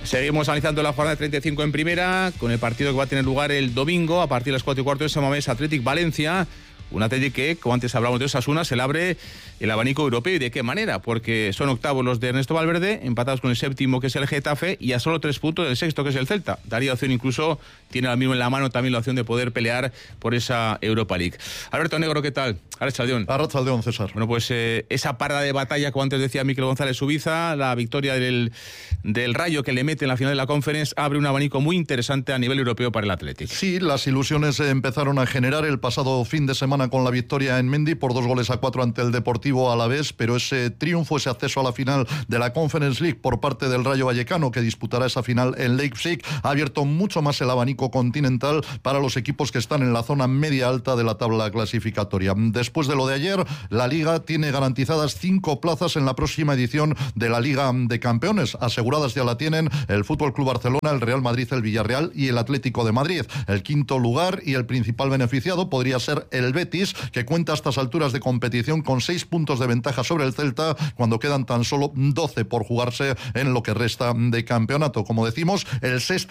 Seguimos analizando la jornada 35 en primera, con el partido que va a tener lugar el domingo a partir de las 4:15 de Samamés, Athletic Valencia. Un Athletic que, como antes hablamos de Osasuna, se le abre el abanico europeo. ¿Y de qué manera? Porque son octavos los de Ernesto Valverde, empatados con el séptimo, que es el Getafe, y a solo 3 puntos del sexto, que es el Celta. Daría opción, incluso tiene ahora mismo en la mano también la opción de poder pelear por esa Europa League. Alberto Negro, ¿qué tal? Arratsaldeon. Arratsaldeon, César. Bueno, pues esa parada de batalla, como antes decía Mikel González Subiza, la victoria del Rayo que le mete en la final de la Conference, abre un abanico muy interesante a nivel europeo para el Athletic. Sí, las ilusiones empezaron a generar el pasado fin de semana con la victoria en Mendy por 2-4 ante el Deportivo Alavés, pero ese triunfo, ese acceso a la final de la Conference League por parte del Rayo Vallecano, que disputará esa final en Leipzig, ha abierto mucho más el abanico continental para los equipos que están en la zona media-alta de la tabla clasificatoria. Después de lo de ayer, la Liga tiene garantizadas 5 plazas en la próxima edición de la Liga de Campeones. Aseguradas ya la tienen el Fútbol Club Barcelona, el Real Madrid, el Villarreal y el Atlético de Madrid. El quinto lugar y el principal beneficiado podría ser el Betis, que cuenta a estas alturas de competición con 6 puntos de ventaja sobre el Celta, cuando quedan tan solo 12 por jugarse en lo que resta de campeonato. Como decimos, el Celta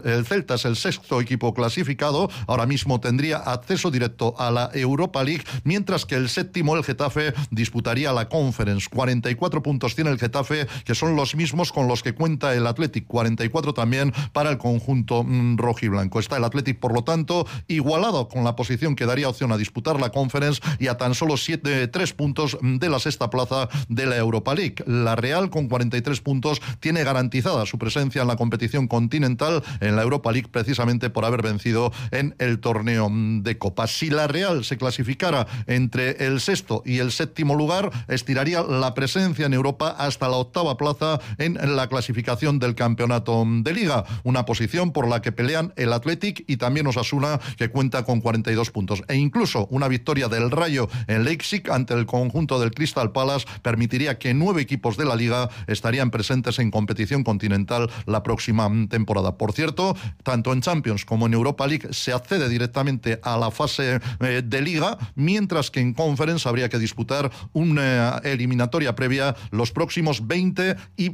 es el sexto equipo clasificado, ahora mismo tendría acceso directo a la Europa League, mientras que el séptimo, el Getafe, disputaría la Conference. 44 puntos tiene el Getafe, que son los mismos con los que cuenta el Athletic, 44 también para el conjunto rojiblanco. Está el Athletic, por lo tanto, igualado con la posición que daría opción a disputar la Conference y a tan solo 3 puntos de la sexta plaza de la Europa League. La Real, con 43 puntos, tiene garantizada su presencia en la competición continental en la Europa League, precisamente por haber vencido en el torneo de Copa. Si la Real se clasificara entre el sexto y el séptimo lugar, estiraría la presencia en Europa hasta la octava plaza en la clasificación del campeonato de Liga, una posición por la que pelean el Athletic y también Osasuna, que cuenta con 42 puntos. E incluso una victoria del Rayo en Leipzig ante el conjunto del Crystal Palace permitiría que 9 equipos de la Liga estarían presentes en competición continental la próxima temporada. Por cierto, tanto en Champions como en Europa League se accede directamente a la fase de Liga, mientras que en Conference habría que disputar una eliminatoria previa los próximos 20 y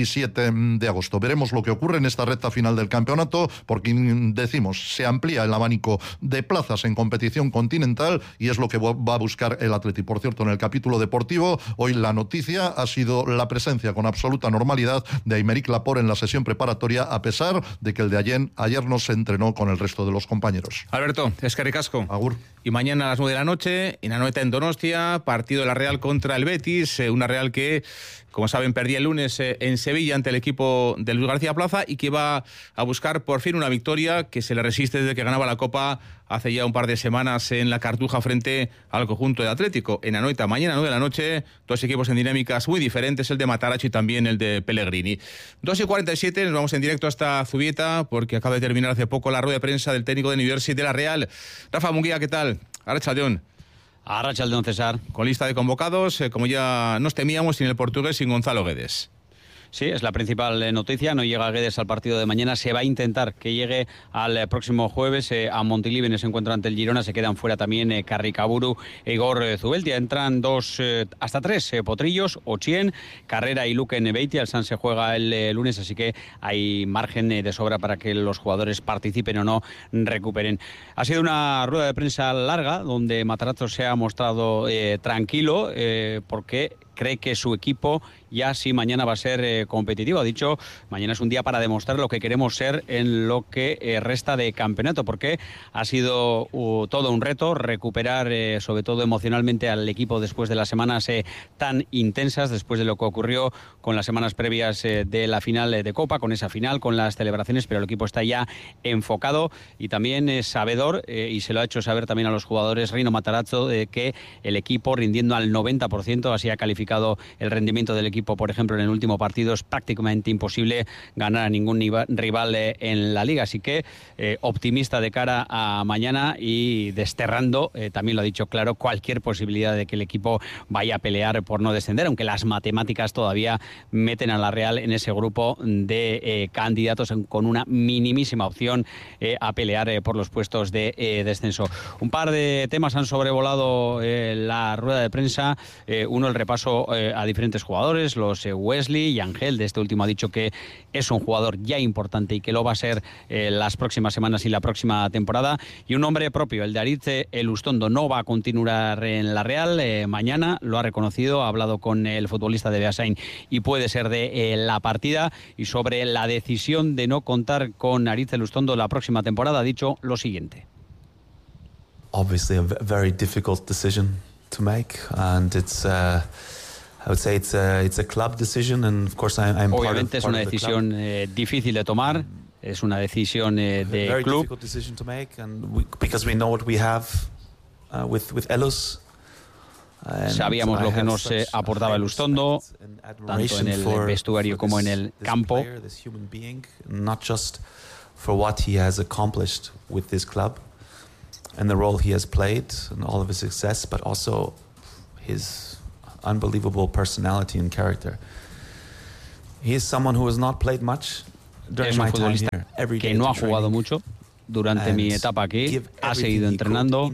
27 de agosto. Veremos lo que ocurre en esta recta final del campeonato, porque decimos, se amplía el abanico de plazas en competición continental y es lo que va a buscar el Athletic. Por cierto, en el capítulo deportivo, hoy la noticia ha sido la presencia con absoluta normalidad de Aymeric Laporte en la sesión preparatoria, a pesar de que el de ayer no se entrenó con el resto de los compañeros. Alberto, eskerrik asko. Agur. Y mañana a las 9 de la noche, en Anoeta, en Donostia, partido de la Real contra el Betis, una Real que, como saben, perdía el lunes en Sevilla ante el equipo de Luis García Plaza y que va a buscar por fin una victoria que se le resiste desde que ganaba la Copa hace ya un par de semanas en la Cartuja frente al conjunto de Atlético. En Anoeta, mañana a 9 de la noche, 2 equipos en dinámicas muy diferentes, el de Matarazzo y también el de Pellegrini. 2:47, nos vamos en directo hasta Zubieta porque acaba de terminar hace poco la rueda de prensa del técnico de Universidad de la Real. Rafa Munguía, ¿qué tal? Arratsaldeon. Arratsaldeon, César. Con lista de convocados, como ya nos temíamos, sin el portugués, sin Gonzalo Guedes. Sí, es la principal noticia. No llega Guedes al partido de mañana. Se va a intentar que llegue al próximo jueves a Montilivi en ese encuentro ante el Girona. Se quedan fuera también Carricaburu e Igor Zubeldia. Entran hasta tres potrillos, Ochien, Carrera y Luque Nebeitia. El San se juega el lunes, así que hay margen de sobra para que los jugadores participen o no recuperen. Ha sido una rueda de prensa larga donde Matarazzo se ha mostrado tranquilo porque cree que su equipo ya sí mañana va a ser competitivo. Ha dicho, mañana es un día para demostrar lo que queremos ser en lo que resta de campeonato, porque ha sido todo un reto recuperar, sobre todo emocionalmente, al equipo después de las semanas tan intensas, después de lo que ocurrió con las semanas previas de la final de Copa, con esa final, con las celebraciones, pero el equipo está ya enfocado y también es sabedor, y se lo ha hecho saber también a los jugadores Rino Matarazzo, de que el equipo rindiendo al 90%, así ha calificado el rendimiento del equipo, por ejemplo, en el último partido. Es prácticamente imposible ganar a ningún rival en la Liga, así que optimista de cara a mañana y desterrando, también lo ha dicho claro, cualquier posibilidad de que el equipo vaya a pelear por no descender, aunque las matemáticas todavía meten a la Real en ese grupo de candidatos con una minimísima opción a pelear por los puestos de descenso. Un par de temas han sobrevolado la rueda de prensa. Uno, el repaso repasó a diferentes jugadores, los Wesley y Ángel. De este último ha dicho que es un jugador ya importante y que lo va a ser las próximas semanas y la próxima temporada. Y un nombre propio, el de Aritz Elustondo, no va a continuar en la Real. Mañana lo ha reconocido, ha hablado con el futbolista de Beasain y puede ser de la partida. Y sobre la decisión de no contar con Aritz Elustondo la próxima temporada ha dicho lo siguiente. Obviously a very difficult decision to make, and it's I would say it's a club decision, and of course I'm obviamente es una decisión difícil de tomar, es una decisión de very club. difficult decision to make, and because we know what we have with Elus. Sabíamos lo que nos aportaba Elustondo, tanto en el vestuario como en el campo. Not just for what he has accomplished with this club and the role he has played and all of his success, but also his unbelievable personality and character. He is someone who has not played much during my time here. Every day que no ha jugado mucho durante mi etapa aquí, ha seguido entrenando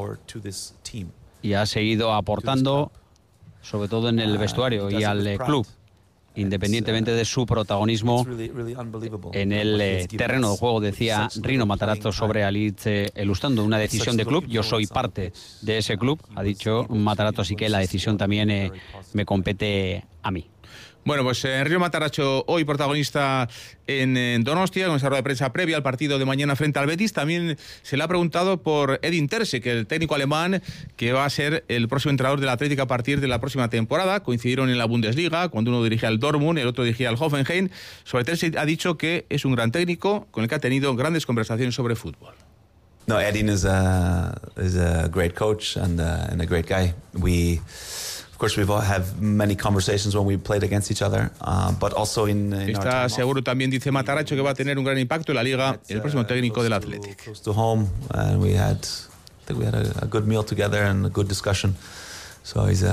y ha seguido aportando, sobre todo en el vestuario y al club, independientemente de su protagonismo en el terreno de juego. Decía Rino Matarazzo sobre Aritz Elustondo, una decisión de club. Yo soy parte de ese club, ha dicho Matarazzo, así que la decisión también me compete a mí. Bueno, pues Rino Matarazzo, hoy protagonista en Donostia, con esa rueda de prensa previa al partido de mañana frente al Betis. También se le ha preguntado por Edin Terzic, el técnico alemán, que va a ser el próximo entrenador del Atlético a partir de la próxima temporada. Coincidieron en la Bundesliga, cuando uno dirigía al Dortmund, el otro dirigía al Hoffenheim. Sobre Terzic ha dicho que es un gran técnico con el que ha tenido grandes conversaciones sobre fútbol. No, Edin is a great coach and a great guy. Of course, we've had many conversations when we played against each other, but also in Está seguro también, dice Matarazzo, que va a tener un gran impacto en la Liga, el próximo técnico del Athletic. Close to home, and I think we had a good meal together and a good discussion. So he's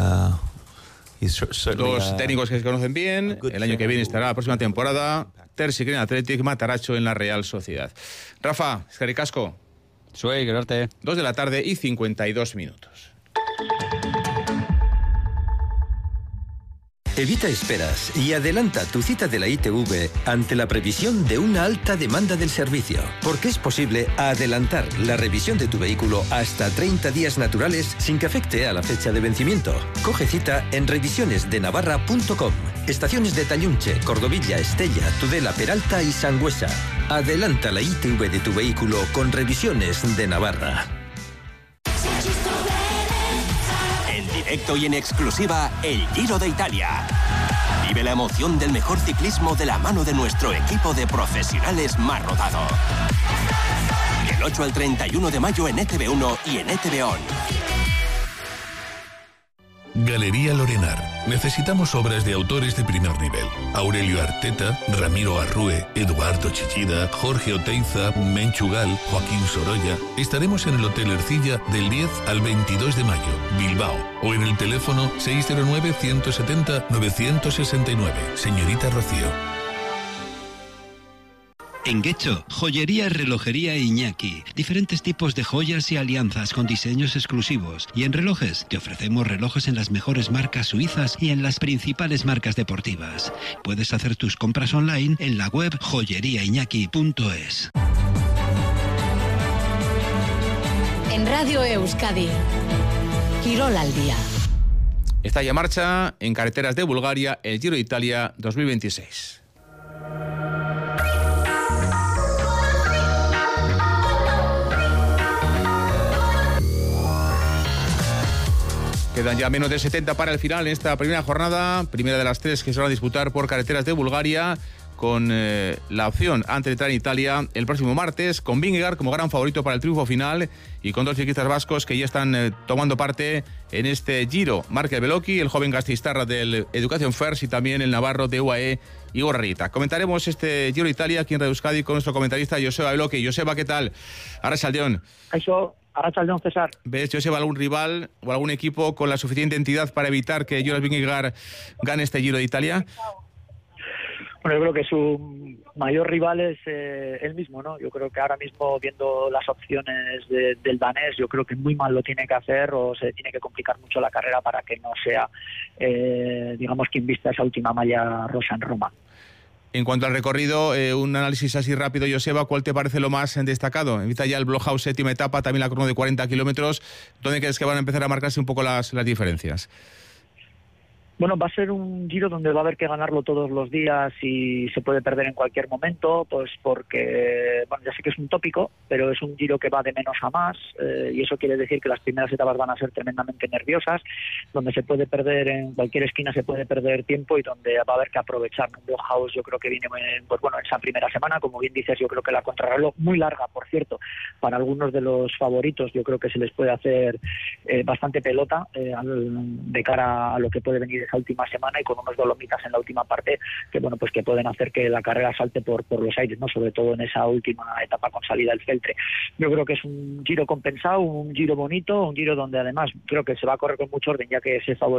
Dos técnicos que se conocen bien. El año que viene estará la próxima temporada. Terzic en el Athletic, Matarazzo en la Real Sociedad. Rafa, eskerrik asko. Soy, gracias. 2 de la tarde y 52 minutos. Evita esperas y adelanta tu cita de la ITV ante la previsión de una alta demanda del servicio, porque es posible adelantar la revisión de tu vehículo hasta 30 días naturales sin que afecte a la fecha de vencimiento. Coge cita en revisionesdenavarra.com. Estaciones de Tallunche, Cordovilla, Estella, Tudela, Peralta y Sangüesa. Adelanta la ITV de tu vehículo con Revisiones de Navarra. Directo y en exclusiva, el Giro de Italia. Vive la emoción del mejor ciclismo de la mano de nuestro equipo de profesionales más rodado. Del 8 al 31 de mayo en ETV1 y en ETV On. Galería Lorenar. Necesitamos obras de autores de primer nivel. Aurelio Arteta, Ramiro Arrue, Eduardo Chichida, Jorge Oteiza, Menchugal, Joaquín Sorolla. Estaremos en el Hotel Ercilla del 10 al 22 de mayo, Bilbao. O en el teléfono 609-170-969. Señorita Rocío. En Guecho, joyería y relojería Iñaki. Diferentes tipos de joyas y alianzas con diseños exclusivos. Y en relojes, te ofrecemos relojes en las mejores marcas suizas y en las principales marcas deportivas. Puedes hacer tus compras online en la web joyeriaiñaki.es. En Radio Euskadi, Quirol al día. Está ya en marcha en carreteras de Bulgaria el Giro de Italia 2026. Quedan ya menos de 70 para el final en esta primera jornada, primera de las 3 que se van a disputar por carreteras de Bulgaria, con la opción ante entrar en Italia el próximo martes, con Vingegaard como gran favorito para el triunfo final y con dos ciclistas vascos que ya están tomando parte en este Giro. Marc Beloki, el joven gasteiztarra del Education First, y también el navarro de UAE, Igor Rita. Comentaremos este Giro de Italia aquí en Radio Euskadi con nuestro comentarista Joseba Beloki. Joseba, ¿qué tal? Arratsaldeon. Eso. Arratsaldeon, César. ¿Ves, Joseba, algún rival o algún equipo con la suficiente entidad para evitar que Jonas Vingegaard gane este Giro de Italia? Bueno, yo creo que su mayor rival es él mismo, ¿no? Yo creo que ahora mismo, viendo las opciones del danés, yo creo que muy mal lo tiene que hacer o se tiene que complicar mucho la carrera para que no sea, digamos, quien vista esa última malla rosa en Roma. En cuanto al recorrido, un análisis así rápido, Joseba, ¿cuál te parece lo más destacado? Evita ya el Blockhaus, séptima etapa, también la crono de 40 kilómetros. ¿Dónde crees que van a empezar a marcarse un poco las diferencias? Bueno, va a ser un Giro donde va a haber que ganarlo todos los días y se puede perder en cualquier momento, pues porque, bueno, ya sé que es un tópico, pero es un Giro que va de menos a más, y eso quiere decir que las primeras etapas van a ser tremendamente nerviosas, donde se puede perder en cualquier esquina, se puede perder tiempo y donde va a haber que aprovechar. Un Blockhaus yo creo que viene, pues bueno, esa primera semana, como bien dices, yo creo que la contrarreloj muy larga, por cierto, para algunos de los favoritos, yo creo que se les puede hacer bastante pelota de cara a lo que puede venir esa última semana, y con unos Dolomitas en la última parte que, bueno, pues que pueden hacer que la carrera salte por los aires, ¿no? Sobre todo en esa última etapa con salida del Feltre. Yo creo que es un Giro compensado, un Giro bonito, un Giro donde además creo que se va a correr con mucho orden, ya que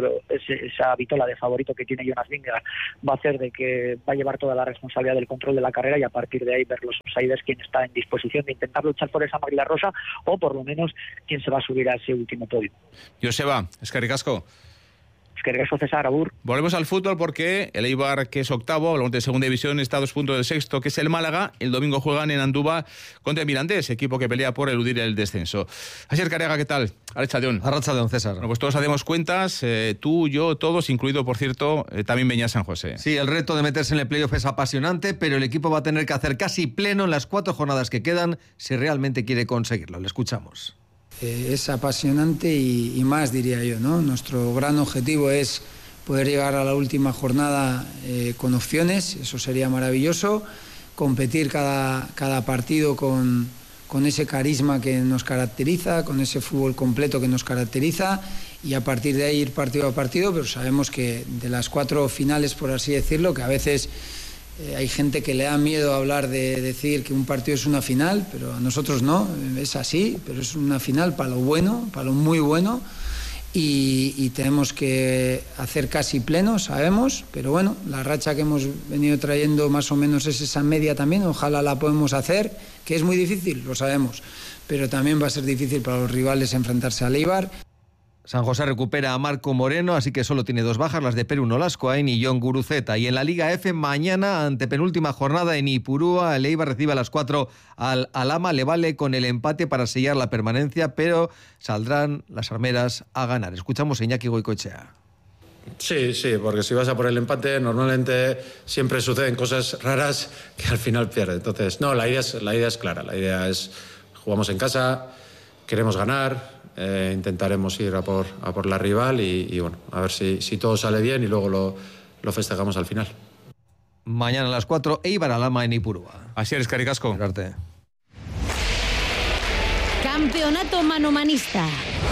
esa vitola de favorito que tiene Jonas Vingegaard va a hacer de que va a llevar toda la responsabilidad del control de la carrera, y a partir de ahí ver los outsiders quién está en disposición de intentar luchar por esa maglia rosa, o por lo menos quién se va a subir a ese último podio. Joseba, eskerrik asko. César, Abur. Volvemos al fútbol porque el Eibar, que es octavo, hablamos de segunda división, está a 2 puntos del sexto, que es el Málaga. El domingo juegan en Andúba contra el Mirandés, equipo que pelea por eludir el descenso. Asier Careaga, ¿qué tal? Arratsaldeon. Arratsaldeon, César. Bueno, pues todos hacemos cuentas, tú, yo, todos, incluido, por cierto, también Beñat San José. Sí, el reto de meterse en el playoff es apasionante, pero el equipo va a tener que hacer casi pleno en las 4 jornadas que quedan si realmente quiere conseguirlo. Le escuchamos. Es apasionante y más, diría yo, ¿no? Nuestro gran objetivo es poder llegar a la última jornada con opciones, eso sería maravilloso, competir cada partido con ese carisma que nos caracteriza, con ese fútbol completo que nos caracteriza, y a partir de ahí ir partido a partido, pero sabemos que de las 4 finales, por así decirlo, que a veces hay gente que le da miedo hablar de decir que un partido es una final, pero a nosotros no, es así, pero es una final para lo bueno, para lo muy bueno, y tenemos que hacer casi pleno, sabemos, pero bueno, la racha que hemos venido trayendo más o menos es esa media también, ojalá la podemos hacer, que es muy difícil, lo sabemos, pero también va a ser difícil para los rivales enfrentarse al Eibar. San José recupera a Marco Moreno, así que solo tiene 2 bajas, las de Perú Nolascoain y Jon Guruceta. Y en la Liga F, mañana, antepenúltima jornada en Ipurúa, el Eibar recibe a las 4 al Alhama. Le vale con el empate para sellar la permanencia, pero saldrán las armeras a ganar. Escuchamos a Iñaki Goicoechea. Sí, porque si vas a por el empate, normalmente siempre suceden cosas raras que al final pierdes. Entonces, no, la idea es clara. La idea es, jugamos en casa, queremos ganar, intentaremos ir a por la rival y bueno, a ver si todo sale bien y luego lo festejamos al final. Mañana a las 4, Eibar Alhama en Ipurúa. Así eres, Caricasco. Campeonato manomanista.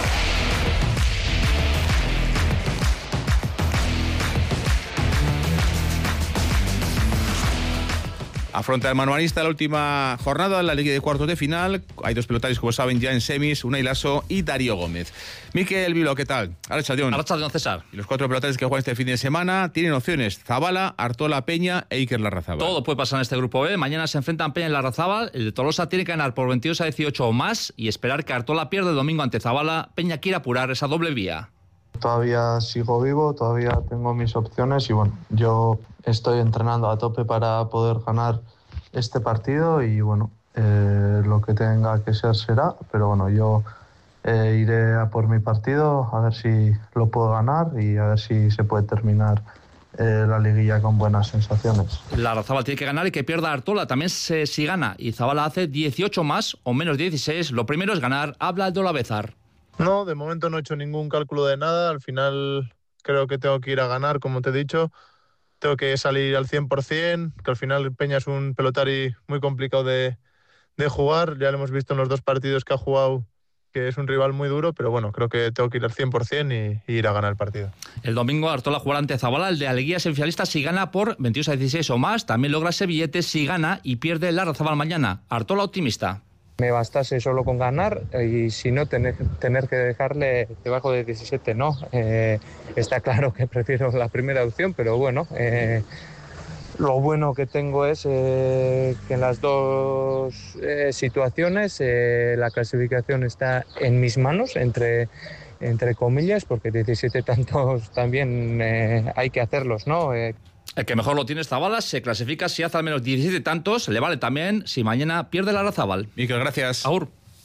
Afronta el manomanista la última jornada en la Liga de Cuartos de Final. Hay 2 pelotarios, como saben, ya en semis, Unai Laso y Darío Gómez. Mikel Vilo, ¿qué tal? Arratsaldeon, César. Y los 4 pelotarios que juegan este fin de semana tienen opciones: Zabala, Artola, Peña e Iker Larrazábal. Todo puede pasar en este grupo B. Mañana se enfrentan Peña y Larrazábal. El de Tolosa tiene que ganar por 22-18 o más y esperar que Artola pierda el domingo ante Zabala. Peña quiere apurar esa doble vía. Todavía sigo vivo, todavía tengo mis opciones y bueno, yo estoy entrenando a tope para poder ganar este partido y bueno, lo que tenga que ser será, pero bueno, yo iré a por mi partido a ver si lo puedo ganar y a ver si se puede terminar la liguilla con buenas sensaciones. Larrazábal tiene que ganar y que pierda Artola. También si gana y Zabala hace 18 más o menos 16, lo primero es ganar. Habla Aldo Lavezar. No, de momento no he hecho ningún cálculo de nada. Al final creo que tengo que ir a ganar, como te he dicho. Tengo que salir al 100%, que al final Peña es un pelotari muy complicado de jugar. Ya lo hemos visto en los 2 partidos que ha jugado, que es un rival muy duro, pero bueno, creo que tengo que ir al 100% y ir a ganar el partido. El domingo Artola jugará ante Zabala, el de Aleguía semifinalista si gana por 22-16 o más. También logra ese billete si gana y pierde Larrazábal mañana. Artola optimista. Me bastase solo con ganar y si no tener que dejarle debajo de 17, no. Está claro que prefiero la primera opción, pero bueno, Lo bueno que tengo es que en las dos situaciones la clasificación está en mis manos, entre comillas, porque 17 tantos también hay que hacerlos, ¿no? El que mejor lo tiene Zavala se clasifica si hace al menos 17 tantos, le vale también si mañana pierde la Larrazábal. Miquel, gracias. Agur.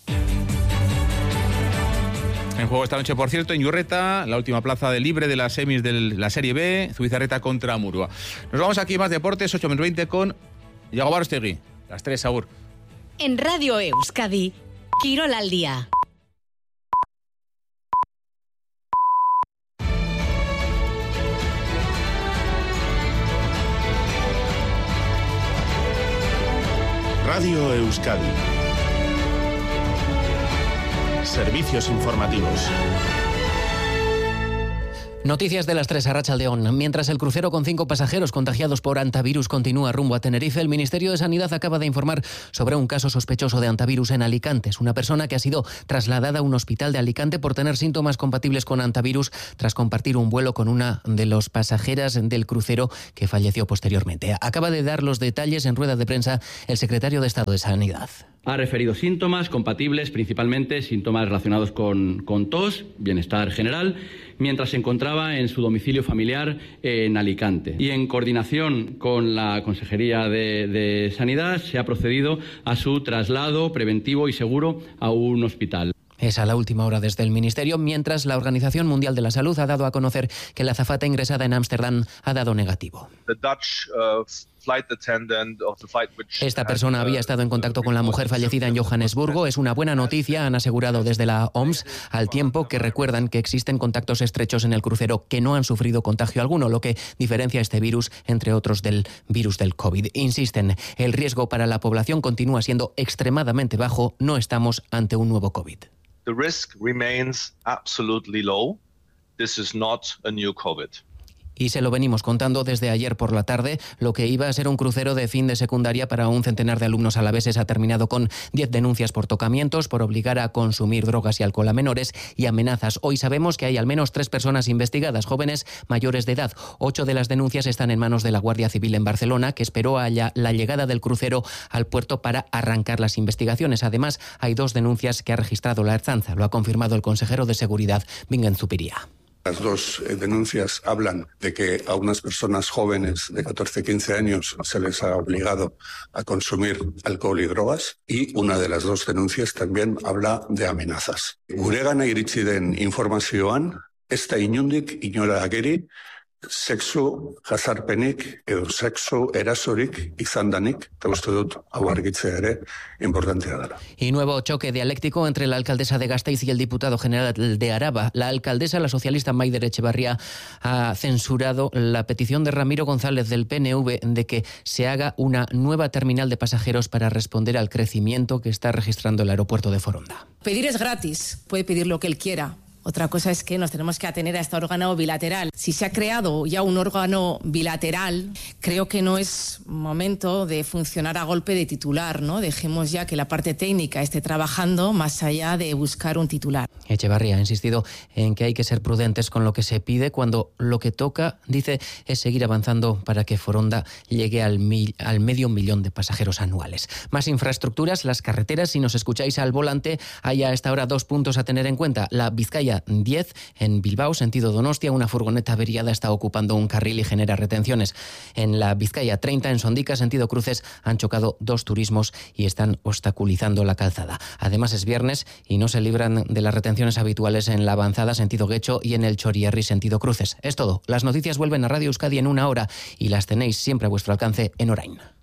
En juego esta noche, por cierto, en Iurreta, la última plaza de libre de las semis de la Serie B, Zubizarreta contra Murua. Nos vamos aquí, más deportes, 8:20 con Yago Barostegui. Las 3, Agur. En Radio Euskadi, Quirol al día. Radio Euskadi. Servicios informativos. Noticias de las 3 a Arratsaldeón. Mientras el crucero con 5 pasajeros contagiados por hantavirus continúa rumbo a Tenerife, el Ministerio de Sanidad acaba de informar sobre un caso sospechoso de hantavirus en Alicante. Es una persona que ha sido trasladada a un hospital de Alicante por tener síntomas compatibles con hantavirus tras compartir un vuelo con una de las pasajeras del crucero que falleció posteriormente. Acaba de dar los detalles en rueda de prensa el secretario de Estado de Sanidad. Ha referido síntomas compatibles, principalmente síntomas relacionados con tos, bienestar general, mientras se encontraba en su domicilio familiar en Alicante. Y en coordinación con la Consejería de Sanidad se ha procedido a su traslado preventivo y seguro a un hospital. Es a la última hora desde el Ministerio, mientras la Organización Mundial de la Salud ha dado a conocer que la azafata ingresada en Ámsterdam ha dado negativo. Esta persona había estado en contacto con la mujer fallecida en Johannesburgo. Es una buena noticia, han asegurado desde la OMS, al tiempo que recuerdan que existen contactos estrechos en el crucero que no han sufrido contagio alguno, lo que diferencia este virus, entre otros, del virus del COVID. Insisten, el riesgo para la población continúa siendo extremadamente bajo. No estamos ante un nuevo COVID. The risk remains absolutely low. This is not a new COVID. Y se lo venimos contando desde ayer por la tarde. Lo que iba a ser un crucero de fin de secundaria para un centenar de alumnos alaveses ha terminado con 10 denuncias por tocamientos, por obligar a consumir drogas y alcohol a menores y amenazas. Hoy sabemos que hay al menos 3 personas investigadas, jóvenes mayores de edad. 8 de las denuncias están en manos de la Guardia Civil en Barcelona, que esperó a la llegada del crucero al puerto para arrancar las investigaciones. Además, hay 2 denuncias que ha registrado la Ertzaintza. Lo ha confirmado el consejero de Seguridad, Bingen Zupiria. Las 2 denuncias hablan de que a unas personas jóvenes de 14-15 años se les ha obligado a consumir alcohol y drogas, y una de las 2 denuncias también habla de amenazas. Guregana iritsi den informazioan, ez da inondik inora ageri, sexu jazarpenik edo sexu erasorik izandanik, eta uste dut hau argitzea ere importantea dela. Y nuevo choque dialéctico entre la alcaldesa de Gasteiz y el diputado general de Araba. La alcaldesa, la socialista Maider Etxebarria, ha censurado la petición de Ramiro González del PNV de que se haga una nueva terminal de pasajeros para responder al crecimiento que está registrando el aeropuerto de Foronda. Pedir es gratis, puede pedir lo que él quiera. Otra cosa es que nos tenemos que atener a este órgano bilateral. Si se ha creado ya un órgano bilateral, creo que no es momento de funcionar a golpe de titular, ¿no? Dejemos ya que la parte técnica esté trabajando más allá de buscar un titular. Echevarría ha insistido en que hay que ser prudentes con lo que se pide cuando lo que toca, dice, es seguir avanzando para que Foronda llegue al 500.000 de pasajeros anuales. Más infraestructuras, las carreteras. Si nos escucháis al volante, hay a esta hora 2 puntos a tener en cuenta. La Vizcaya 10 en Bilbao, sentido Donostia, una furgoneta averiada está ocupando un carril y genera retenciones. En la Vizcaya 30 en Sondica, sentido Cruces, han chocado 2 turismos y están obstaculizando la calzada. Además es viernes y no se libran de las retenciones habituales en la avanzada sentido Guecho y en el Chorierri sentido Cruces. Es todo. Las noticias vuelven a Radio Euskadi en 1 hora y las tenéis siempre a vuestro alcance en Orain.